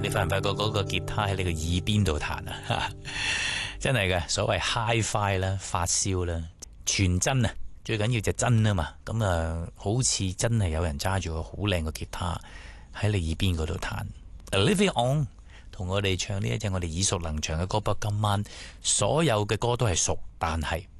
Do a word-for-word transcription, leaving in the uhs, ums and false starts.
你發唔發覺嗰個吉他喺你個耳邊度彈啊？真係嘅，所謂 Hi-Fi 啦，發燒啦，全真啊！最緊要就真啊嘛。咁啊，好似真係有人揸住個好靚嘅吉他喺你耳邊嗰度彈。Olivia On 同我哋唱呢一隻我哋耳熟能詳嘅歌，不過今晚所有嘅歌都係熟，但係